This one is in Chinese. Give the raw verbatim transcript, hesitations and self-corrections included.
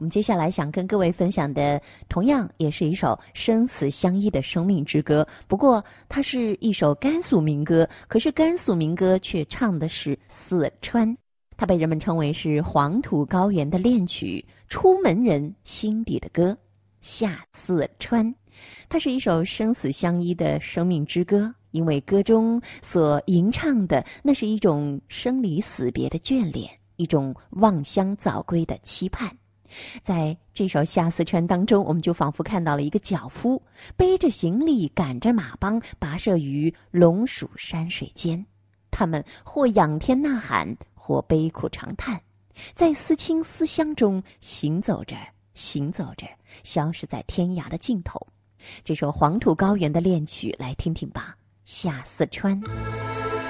我们接下来想跟各位分享的，同样也是一首生死相依的生命之歌。不过，它是一首甘肃民歌，可是甘肃民歌却唱的是四川。它被人们称为是黄土高原的恋曲，出门人心底的歌，下四川。它是一首生死相依的生命之歌，因为歌中所吟唱的那是一种生离死别的眷恋，一种望乡早归的期盼。在这首下四川当中，我们就仿佛看到了一个脚夫背着行李赶着马帮跋涉于龙蜀山水间，他们或仰天呐喊，或悲苦长叹，在思亲思乡中行走着行走着，消失在天涯的尽头。这首黄土高原的恋曲来听听吧，下四川。